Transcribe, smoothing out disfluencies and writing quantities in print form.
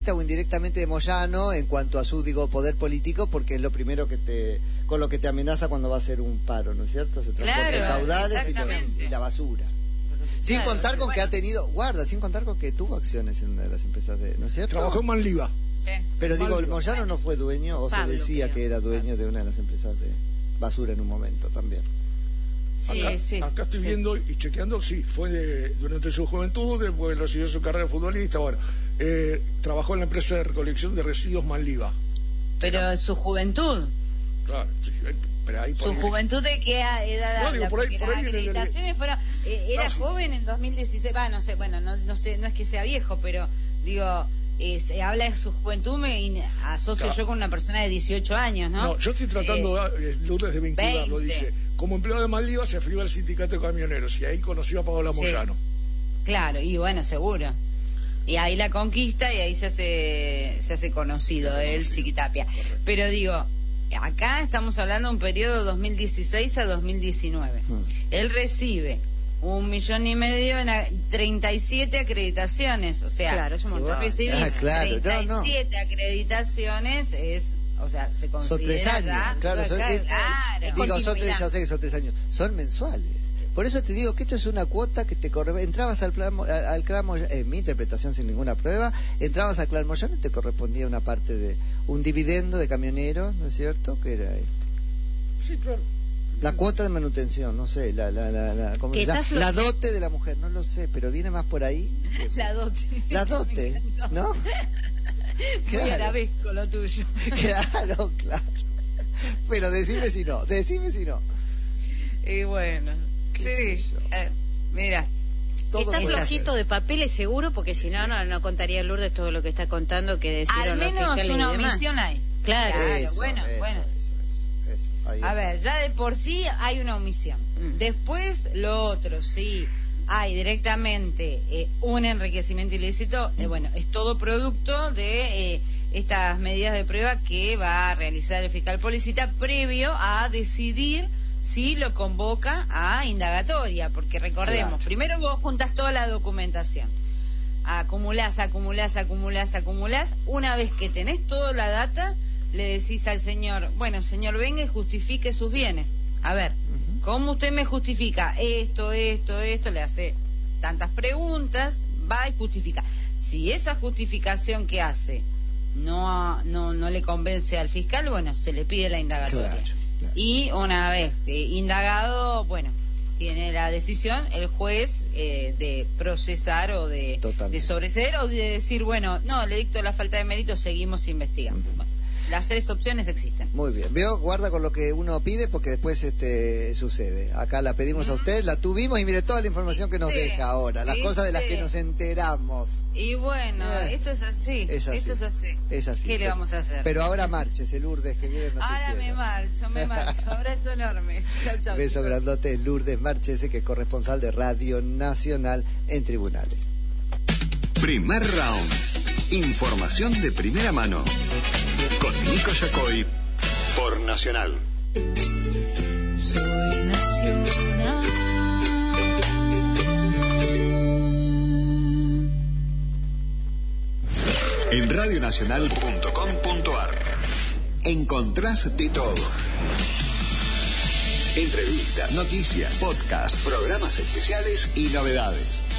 o indirectamente de Moyano en cuanto a su, poder político, porque es lo primero con lo que te amenaza cuando va a hacer un paro, ¿no es cierto? Se transporta caudales y la basura. Sin contar con que ha tenido, sin contar con que tuvo acciones en una de las empresas ¿no es cierto? Trabajó en Manliva. Sí. Pero Moyano no fue dueño, o Pablo, se decía que era dueño de una de las empresas de basura en un momento también. Acá estoy viendo y chequeando, fue durante su juventud, después recibió su carrera de futbolista, trabajó en la empresa de recolección de residuos Manliva. Pero su juventud. Claro, sí, pero ahí su juventud, ¿de qué edad? No, porque las acreditaciones fueron... era joven en 2016, no sé, no sé, no es que sea viejo, pero digo... se habla de su juventud, me asocio yo con una persona de 18 años, ¿no? No, yo estoy tratando, Lourdes, de vincularlo. 20. Dice, como empleado de Manliva se afilió al sindicato de camioneros y ahí conoció a Paola Moyano. Claro, y bueno, seguro. Y ahí la conquista y ahí se hace conocido él, Chiquitapia. Correcto. Pero digo, acá estamos hablando de un periodo de 2016 a 2019. Él recibe 1,5 millones en 37 acreditaciones, o sea, claro, si vos recibís 37 acreditaciones, se considera son 3 años, ya... claro, son 3, ya sé que son 3 años, son mensuales. Por eso te digo que esto es una cuota que te entrabas al clan Moyano, en mi interpretación sin ninguna prueba, entrabas al clan Moyano y te correspondía una parte de un dividendo de camioneros, ¿no es cierto? Que era Sí, claro. La cuota de manutención, no sé, ¿cómo se llama? La dote de la mujer, no lo sé, pero viene más por ahí. La dote. La dote, ¿no? Muy arabesco lo tuyo. Claro. Pero decime si no. Y bueno, mira. Está flojito de papeles seguro, porque si no contaría Lourdes todo lo que está contando, que decir al menos una omisión hay. Claro. Bueno. A ver, ya de por sí hay una omisión. Después, lo otro, sí, hay directamente un enriquecimiento ilícito. Es todo producto de estas medidas de prueba que va a realizar el fiscal policita previo a decidir si lo convoca a indagatoria. Porque recordemos, primero vos juntás toda la documentación. Acumulás. Una vez que tenés toda la data, le decís al señor, señor, venga y justifique sus bienes. A ver, ¿cómo usted me justifica esto? Le hace tantas preguntas, va y justifica. Si esa justificación que hace no le convence al fiscal, se le pide la indagatoria. Claro. Y una vez indagado, tiene la decisión el juez de procesar o de sobreseer o de decir, le dicto la falta de mérito, seguimos investigando. Las 3 opciones existen. Muy bien. Guarda con lo que uno pide, porque después sucede. Acá la pedimos a usted, la tuvimos y mire toda la información que nos deja ahora, las cosas de las que nos enteramos. Y esto es así. Esto es así. ¿Qué le vamos a hacer? Pero ahora márchese, Lourdes, que viene el noticiero. Ahora me marcho. Abrazo enorme. Chau. Beso grandote, Lourdes Márchese, que es corresponsal de Radio Nacional en tribunales. Primer round. Información de primera mano. Con Nico Yacoy por Nacional. Soy Nacional. En radionacional.com.ar encontrás de todo. Entrevistas, noticias, podcasts, programas especiales y novedades.